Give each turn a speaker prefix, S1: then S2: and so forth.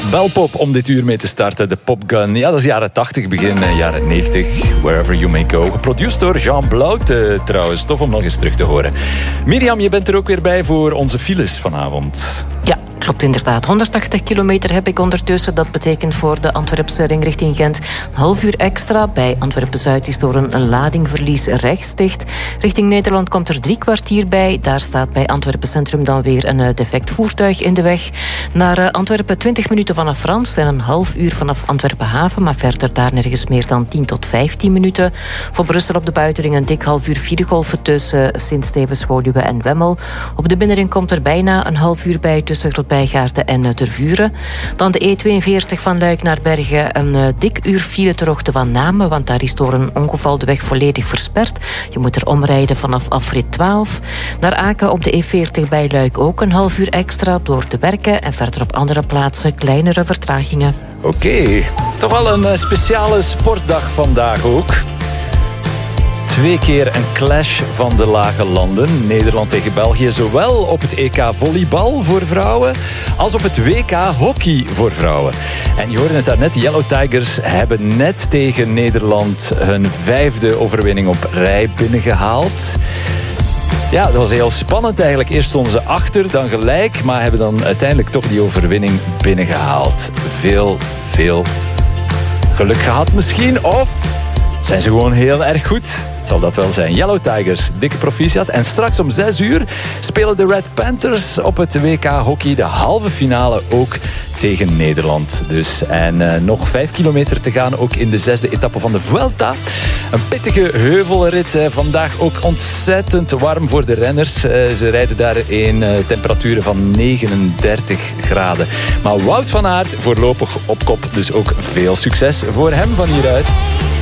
S1: Belpop om dit uur mee te starten. De Popgun. Ja, dat is jaren 80, begin jaren 90. Wherever You May Go. Geproduceerd door Jean Blout trouwens. Tof om nog eens terug te horen. Mirjam, je bent er ook weer bij voor onze files vanavond.
S2: Ja, klopt inderdaad. 180 kilometer heb ik ondertussen. Dat betekent voor de Antwerpse ring richting Gent een half uur extra. Bij Antwerpen-Zuid is door een ladingverlies rechts dicht. Richting Nederland komt er 3 kwartier bij. Daar staat bij Antwerpen Centrum dan weer een defect voertuig in de weg. Naar Antwerpen 20 minuten vanaf Frans en een half uur vanaf Antwerpen Haven. Maar verder daar nergens meer dan 10 tot 15 minuten. Voor Brussel op de buitenring een dik half uur filegolven tussen Sint-Stevens, Woluwe en Wemmel. Op de binnenring komt er bijna een half uur bij tussen Bijgaarden en Tervuren. Dan de E42 van Luik naar Bergen. Een dik uur file ter hoogte van Namen, want daar is door een ongeval de weg volledig versperd. Je moet er omrijden vanaf afrit 12. Naar Aken op de E40 bij Luik ook een half uur extra door de werken. En verder op andere plaatsen kleinere vertragingen.
S1: Oké, toch wel een speciale sportdag vandaag ook. 2 keer een clash van de lage landen. Nederland tegen België, zowel op het EK volleybal voor vrouwen als op het WK hockey voor vrouwen. En je hoorde het daarnet, de Yellow Tigers hebben net tegen Nederland hun 5e overwinning op rij binnengehaald. Ja, dat was heel spannend eigenlijk. Eerst stonden ze achter, dan gelijk, maar hebben dan uiteindelijk toch die overwinning binnengehaald. Veel geluk gehad misschien, of zijn ze gewoon heel erg goed? Zal dat wel zijn. Yellow Tigers, dikke proficiat. En straks om 6 uur spelen de Red Panthers op het WK hockey de halve finale ook tegen Nederland. Dus. En nog 5 kilometer te gaan, ook in de 6e etappe van de Vuelta. Een pittige heuvelrit. Vandaag ook ontzettend warm voor de renners. Ze rijden daar in temperaturen van 39 graden. Maar Wout van Aert voorlopig op kop. Dus ook veel succes voor hem van hieruit.